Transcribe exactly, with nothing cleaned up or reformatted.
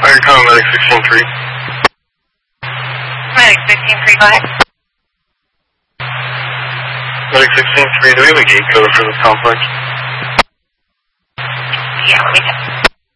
Are you calling Medic sixteen three? Medic sixteen three, go ahead. Medic sixteen three, do we have a gate code for this complex? Yeah, we have.